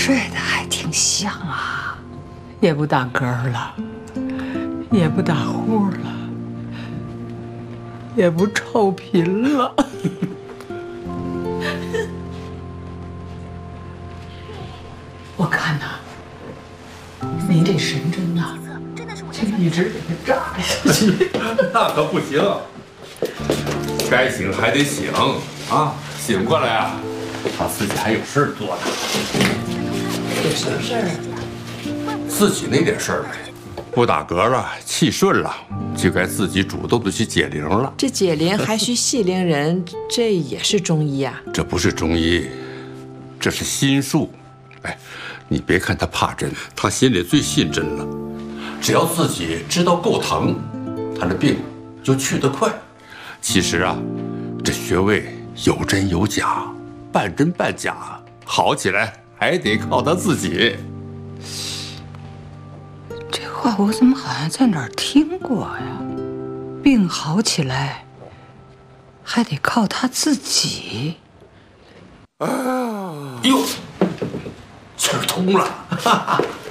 睡得还挺香啊，也不打嗝了，也不打呼了，也不臭贫了。我看呐，你这神针呐，就一直给它扎下去。 那可不行，该醒还得醒啊！醒过来啊，他自己还有事儿做呢。 有什么事儿？ 自己那点事儿呗，不打嗝了，气顺了，就该自己主动的去解铃了。 这解铃还需系铃人，这也是中医啊？ 这不是中医，这是心术。哎，你别看他怕针，他心里最信针了。只要自己知道够疼，他的病就去得快。其实啊，这穴位有真有假，半真半假，好起来还得靠他自己。 这话我怎么好像在哪儿听过呀？病好起来还得靠他自己。 哎呦，气儿通了，哈哈。